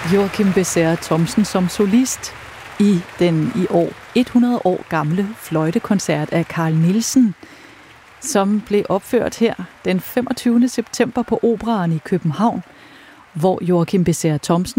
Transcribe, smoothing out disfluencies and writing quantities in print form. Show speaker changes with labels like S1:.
S1: Joachim Becerra Thomsen som solist i den i år 100 år gamle fløjtekoncert af Carl Nielsen, som blev opført her den 25. september på Operaen i København, hvor Joachim Becerra Thomsen